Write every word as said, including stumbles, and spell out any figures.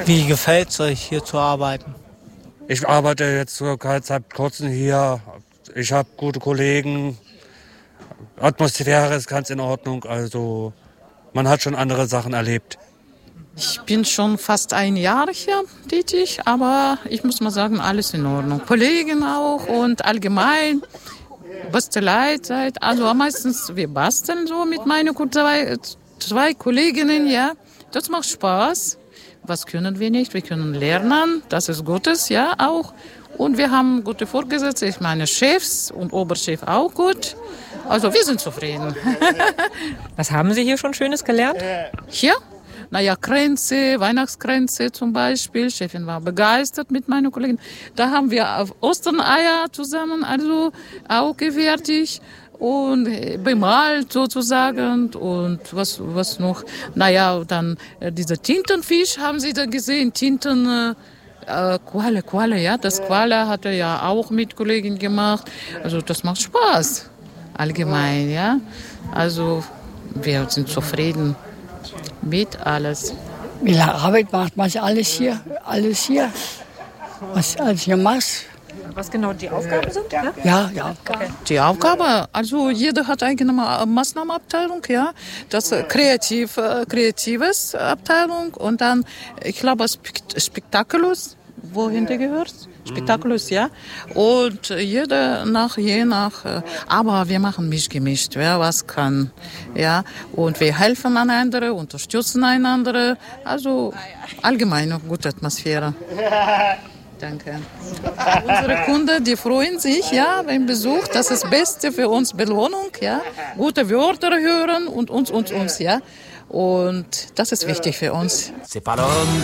Wie gefällt es euch, hier zu arbeiten? Ich arbeite jetzt sogar seit kurzem hier. Ich habe gute Kollegen. Atmosphäre ist ganz in Ordnung. Also man hat schon andere Sachen erlebt. Ich bin schon fast ein Jahr hier tätig, aber ich muss mal sagen, alles in Ordnung. Kollegen auch und allgemein Bastelei-Zeit. Also meistens wir basteln so mit meinen zwei, zwei Kolleginnen, ja. Das macht Spaß. Was können wir nicht? Wir können lernen, das ist Gutes, ja, auch. Und wir haben gute Vorgesetzte, ich meine Chefs und Oberchef auch gut. Also wir sind zufrieden. Was haben Sie hier schon Schönes gelernt? Hier? Naja, Kränze, Weihnachtskränze zum Beispiel. Chefin war begeistert mit meinen Kollegen. Da haben wir auf Osterneier zusammen also auch gefertigt und bemalt sozusagen. Und was, was noch? Naja, dann äh, dieser Tintenfisch haben Sie da gesehen. Tinten... Äh, Qualle, Qualle, ja, das Qualle hat er ja auch mit Kollegen gemacht. Also das macht Spaß, allgemein, ja. Also wir sind zufrieden mit alles. Wie lange Arbeit macht man alles hier? Alles hier? Was alles hier machst? Was genau die Aufgaben sind? Ja, ja. ja. Okay. Die Aufgabe, also jeder hat eigene Maßnahmenabteilung, ja. Das äh, kreativ, äh, kreatives Abteilung und dann, ich glaube, Spekt- Spektakulus, wohin der gehört? Spektakulus, ja. Und jeder nach, je nach, äh, aber wir machen mich gemischt, wer was kann, ja. Und wir helfen einander, unterstützen einander, also allgemein eine gute Atmosphäre. Danke. Unsere Kunden, die freuen sich, ja, beim Besuch. Das ist das Beste für uns, Belohnung, ja. Gute Wörter hören und uns, uns, uns, ja. Und das ist wichtig für uns.